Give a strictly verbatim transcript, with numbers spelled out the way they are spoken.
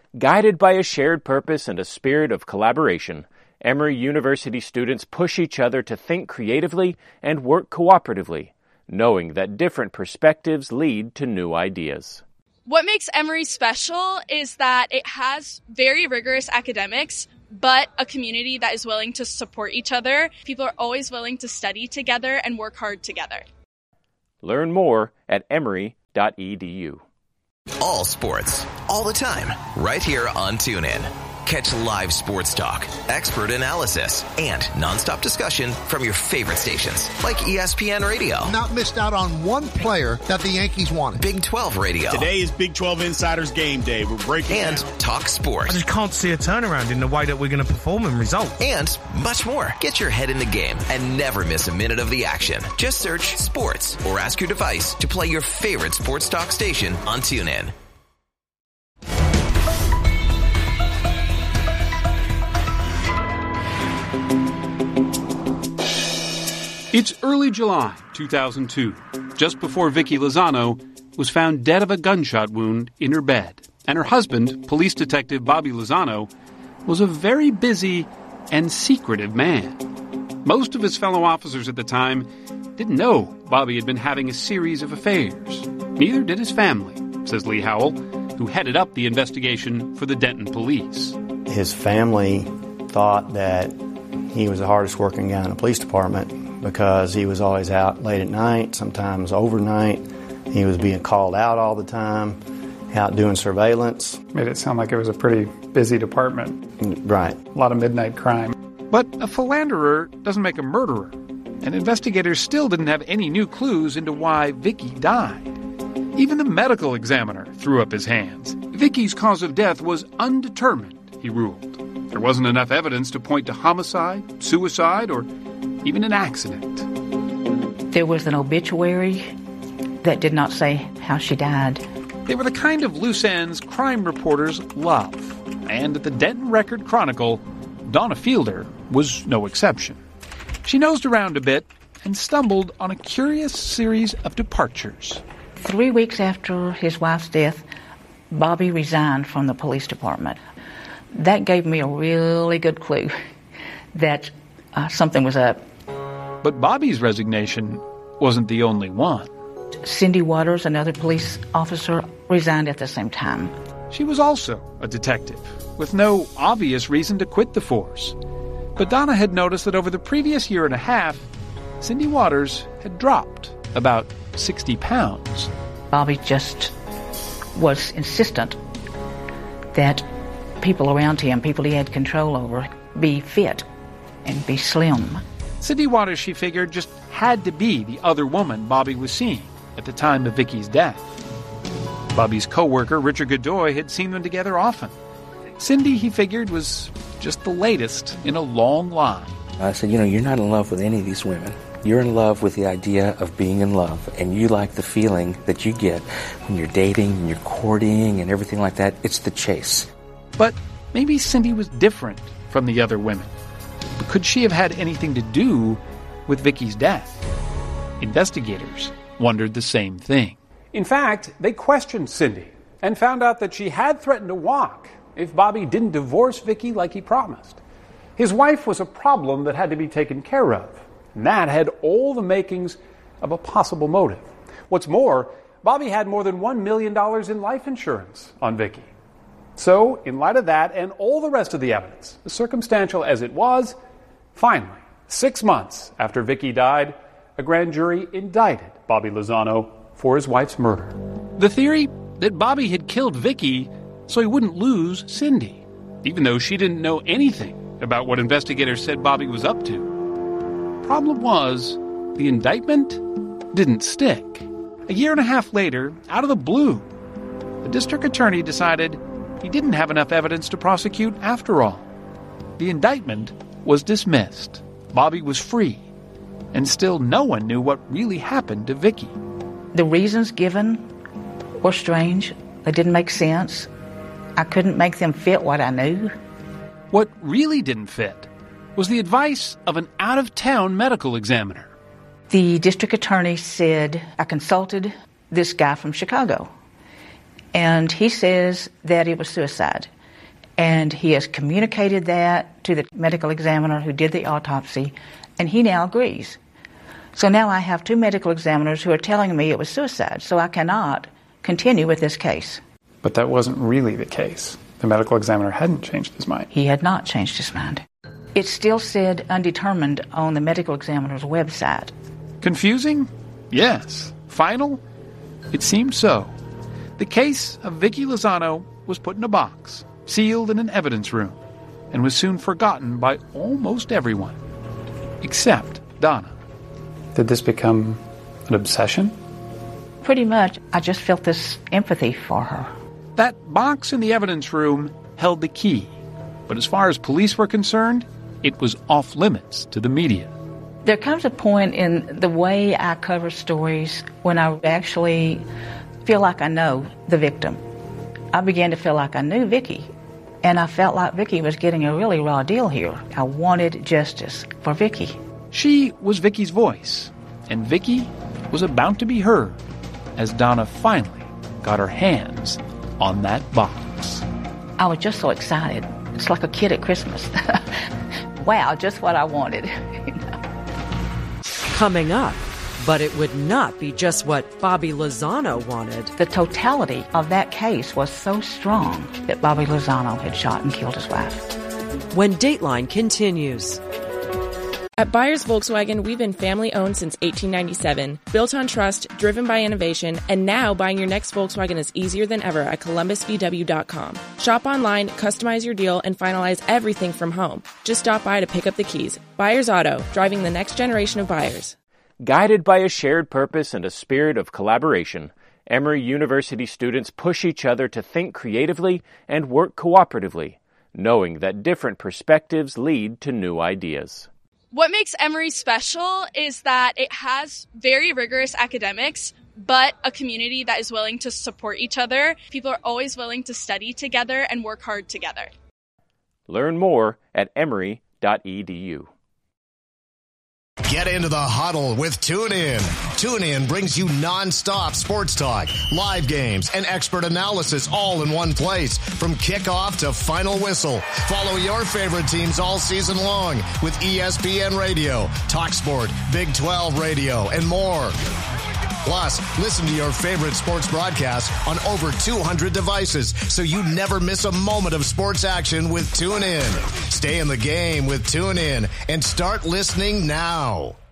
Guided by a shared purpose and a spirit of collaboration, Emory University students push each other to think creatively and work cooperatively, knowing that different perspectives lead to new ideas. What makes Emory special is that it has very rigorous academics, but a community that is willing to support each other. People are always willing to study together and work hard together. Learn more at emory dot e d u. All sports, all the time, right here on TuneIn. Catch live sports talk, expert analysis, and nonstop discussion from your favorite stations, like E S P N Radio. Not missed out on one player that the Yankees wanted. Big twelve Radio. Today is Big twelve Insiders Game Day. We're breaking And down. Talk Sports. I just can't see a turnaround in the way that we're going to perform and result. And much more. Get your head in the game and never miss a minute of the action. Just search Sports or ask your device to play your favorite sports talk station on TuneIn. It's early July two thousand two, just before Vicky Lozano was found dead of a gunshot wound in her bed. And her husband, police detective Bobby Lozano, was a very busy and secretive man. Most of his fellow officers at the time didn't know Bobby had been having a series of affairs. Neither did his family, says Lee Howell, who headed up the investigation for the Denton police. His family thought that he was the hardest working guy in the police department because he was always out late at night, sometimes overnight. He was being called out all the time, out doing surveillance. Made it sound like it was a pretty busy department. Right. A lot of midnight crime. But a philanderer doesn't make a murderer, and investigators still didn't have any new clues into why Vicky died. Even the medical examiner threw up his hands. Vicky's cause of death was undetermined, he ruled. There wasn't enough evidence to point to homicide, suicide, or even an accident. There was an obituary that did not say how she died. They were the kind of loose ends crime reporters love. And at the Denton Record-Chronicle, Donna Fielder was no exception. She nosed around a bit and stumbled on a curious series of departures. Three weeks after his wife's death, Bobby resigned from the police department. That gave me a really good clue that uh, something was up. But Bobby's resignation wasn't the only one. Cindy Waters, another police officer, resigned at the same time. She was also a detective, with no obvious reason to quit the force. But Donna had noticed that over the previous year and a half, Cindy Waters had dropped about sixty pounds. Bobby just was insistent that people around him, people he had control over, be fit and be slim. Cindy Waters, she figured, just had to be the other woman Bobby was seeing at the time of Vicky's death. Bobby's co-worker, Richard Godoy, had seen them together often. Cindy, he figured, was just the latest in a long line. I said, you know, you're not in love with any of these women. You're in love with the idea of being in love, and you like the feeling that you get when you're dating and you're courting and everything like that. It's the chase. But maybe Cindy was different from the other women. But could she have had anything to do with Vicky's death? Investigators wondered the same thing. In fact, they questioned Cindy and found out that she had threatened to walk if Bobby didn't divorce Vicky like he promised. His wife was a problem that had to be taken care of, and that had all the makings of a possible motive. What's more, Bobby had more than one million dollars in life insurance on Vicky. So, in light of that and all the rest of the evidence, circumstantial as it was, finally, six months after Vicky died, a grand jury indicted Bobby Lozano for his wife's murder. The theory that Bobby had killed Vicky so he wouldn't lose Cindy, even though she didn't know anything about what investigators said Bobby was up to. Problem was, the indictment didn't stick. A year and a half later, out of the blue, the district attorney decided he didn't have enough evidence to prosecute after all. The indictment was dismissed. Bobby was free, and still no one knew what really happened to Vicky. The reasons given were strange. They didn't make sense. I couldn't make them fit what I knew. What really didn't fit was the advice of an out-of-town medical examiner. The district attorney said, I consulted this guy from Chicago, and he says that it was suicide. And he has communicated that to the medical examiner who did the autopsy, and he now agrees. So now I have two medical examiners who are telling me it was suicide, so I cannot continue with this case. But that wasn't really the case. The medical examiner hadn't changed his mind. He had not changed his mind. It still said undetermined on the medical examiner's website. Confusing? Yes. Final? It seemed so. The case of Vicky Lozano was put in a box, sealed in an evidence room, and was soon forgotten by almost everyone, except Donna. Did this become an obsession? Pretty much. I just felt this empathy for her. That box in the evidence room held the key, but as far as police were concerned, it was off limits to the media. There comes a point in the way I cover stories when I actually feel like I know the victim. I began to feel like I knew Vicky, and I felt like Vicky was getting a really raw deal here. I wanted justice for Vicky. She was Vicky's voice, and Vicky was about to be heard as Donna finally got her hands on that box. I was just so excited. It's like a kid at Christmas. Wow, just what I wanted. You know? Coming up, but it would not be just what Bobby Lozano wanted. The totality of that case was so strong that Bobby Lozano had shot and killed his wife. When Dateline continues. At Byers Volkswagen, we've been family-owned since eighteen ninety-seven, built on trust, driven by innovation, and now buying your next Volkswagen is easier than ever at columbus v w dot com. Shop online, customize your deal, and finalize everything from home. Just stop by to pick up the keys. Byers Auto, driving the next generation of buyers. Guided by a shared purpose and a spirit of collaboration, Emory University students push each other to think creatively and work cooperatively, knowing that different perspectives lead to new ideas. What makes Emory special is that it has very rigorous academics, but a community that is willing to support each other. People are always willing to study together and work hard together. Learn more at emory dot e d u. Get into the huddle with TuneIn. TuneIn brings you nonstop sports talk, live games, and expert analysis all in one place. From kickoff to final whistle. Follow your favorite teams all season long with E S P N Radio, TalkSport, Big twelve Radio, and more. Plus, listen to your favorite sports broadcasts on over two hundred devices so you never miss a moment of sports action with TuneIn. Stay in the game with TuneIn and start listening now.